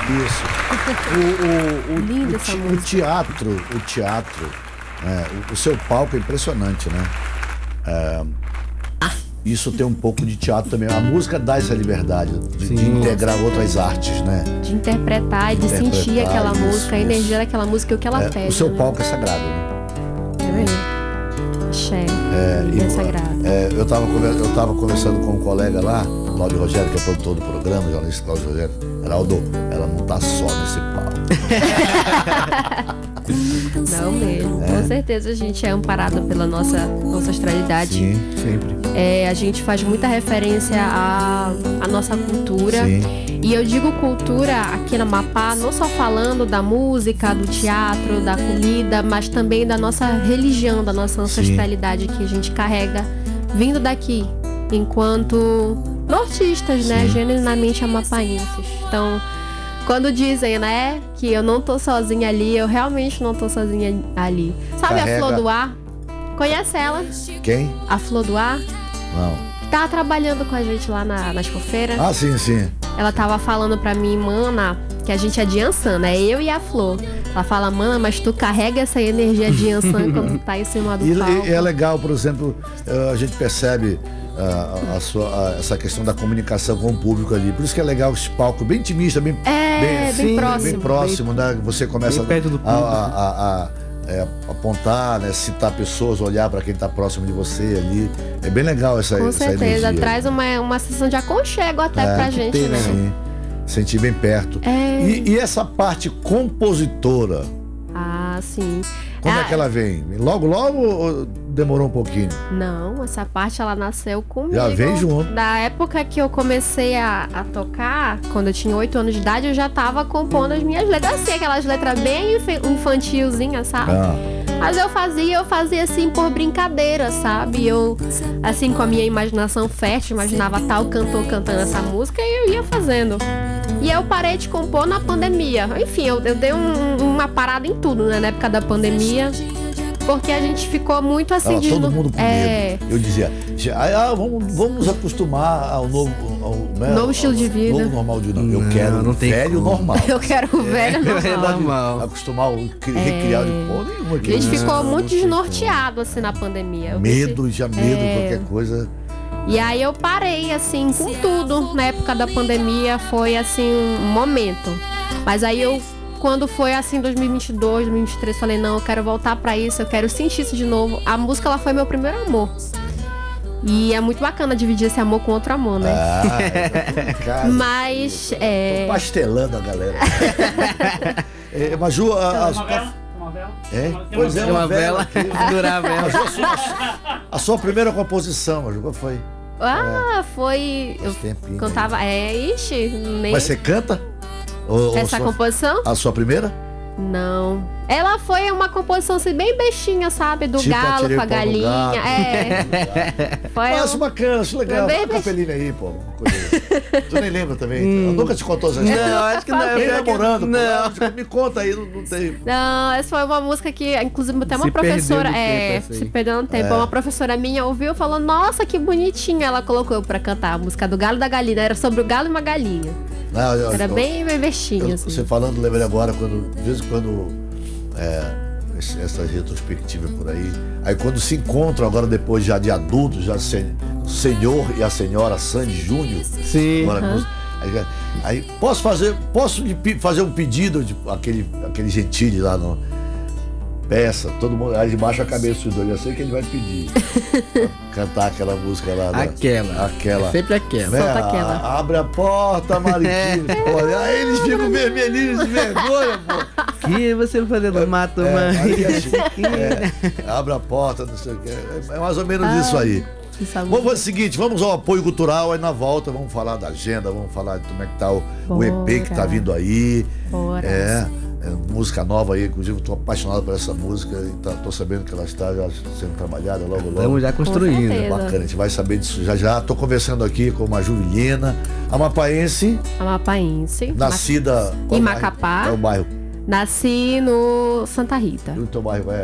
Isso. Linda essa música. O teatro, o seu palco é impressionante, né? Isso tem um pouco de teatro também. A música dá essa liberdade de integrar outras artes, né? De interpretar e de sentir aquela música, a energia daquela música e o que ela pede. O seu palco é sagrado, né? É mesmo. Axé, é sagrado. Eu tava conversando com um colega lá, Cláudio Rogério, que é produtor do programa, jornalista Cláudio Rogério. Heraldo, ela não tá só nesse palco. Não mesmo. Com certeza a gente é amparado pela nossa ancestralidade. Sim, sempre. A gente faz muita referência à nossa cultura. Sim. E eu digo cultura aqui na Amapá, não só falando da música, do teatro, da comida, mas também da nossa religião, da nossa ancestralidade que a gente carrega vindo daqui, enquanto nortistas, né? Genuinamente amapaenses. Então, quando dizem, né, que eu não tô sozinha ali, eu realmente não tô sozinha ali. Sabe a Flor do Ar? Conhece ela? Quem? A Flor do Ar? Não. Tá trabalhando com a gente lá na Escofeira. Ah, sim. Ela tava falando pra mim, mana, que a gente é de Yansan, né? Eu e a Flor. Ela fala, mana, mas tu carrega essa energia de Yansan quando tu tá em cima do palco. E é legal, por exemplo, a gente percebe essa questão da comunicação com o público ali. Por isso que é legal esse palco bem intimista, bem próximo, né? Você começa a apontar, né? Citar pessoas, olhar para quem está próximo de você ali. É bem legal essa energia. Com certeza, traz uma sensação de aconchego até pra gente, né? Sim. Sentir bem perto. E essa parte compositora? Ah, sim. Como é que ela vem? Logo ou demorou um pouquinho? Não, essa parte ela nasceu comigo. Já vem junto. Da época que eu comecei a tocar, quando eu tinha 8 anos de idade, eu já tava compondo as minhas letras. Assim, aquelas letras bem infantilzinhas, sabe? Mas eu fazia assim por brincadeira, sabe? Eu, assim, com a minha imaginação fértil, imaginava tal cantor cantando essa música e eu ia fazendo. E eu parei de compor na pandemia. Enfim, eu dei uma parada em tudo, né? Na época da pandemia. Porque a gente ficou muito assim... todo mundo com medo. Eu dizia, vamos nos acostumar ao novo estilo de vida. Novo normal de novo. Eu quero o velho normal. Eu quero o velho normal. Acostumar, recriar de porra nenhuma. A gente ficou muito desnorteado assim na pandemia. Medo de qualquer coisa. E aí eu parei, assim, com tudo. Na época da pandemia foi, assim, um momento. Mas aí quando foi, assim, 2022, 2023, falei, não, eu quero voltar pra isso, eu quero sentir isso de novo. A música, ela foi meu primeiro amor. E é muito bacana dividir esse amor com outro amor, né? Mas, Tô pastelando a galera. Maju, Pois é, uma vela. A sua primeira composição, Maju, qual foi? Foi... Eu cantava... nem... Mas você canta? Essa composição? A sua primeira? Não. Ela foi uma composição assim, bem bestinha, sabe? Do galo com a galinha. Mas bacana, acho legal. Fala com a Peline aí, pô. Tu nem lembra também? Eu nunca te contou essa história. Não, acho que não. Nem namorando. Não. Me conta aí, não tem. Não, essa foi uma música que, inclusive, até uma professora... Se perdeu no tempo. Uma professora minha ouviu e falou, nossa, que bonitinha. Ela colocou eu pra cantar a música do galo e da galinha. Era sobre o galo e uma galinha. Era bem bestinha, assim. Você falando, lembrei agora, de vez em quando essas retrospectivas por aí quando se encontram agora depois já de adultos, já o senhor e a senhora Sandy Júnior. Sim. Aí posso fazer um pedido de aquele Gentili lá no peça, todo mundo aí baixa a cabeça dos dois, eu sei que ele vai pedir cantar aquela música lá. Aquela. É sempre aquela. Né? Solta aquela. Abre a porta, Mariquinhos. Aí eles ficam vermelhinhos de vergonha, pô. Que você fazendo mato, abre a porta, não sei o que. É mais ou menos isso aí. Vamos fazer o seguinte, vamos ao apoio cultural, aí na volta vamos falar da agenda, vamos falar de como é que tá o EP que tá vindo aí. Música nova aí, inclusive eu tô apaixonado por essa música e tô sabendo que ela está já sendo trabalhada logo. Estamos já construindo. Bacana, a gente vai saber disso já. Tô conversando aqui com uma Juvilena, amapaense. Nascida em Macapá. É o bairro. Nasci no Santa Rita. E o teu bairro é?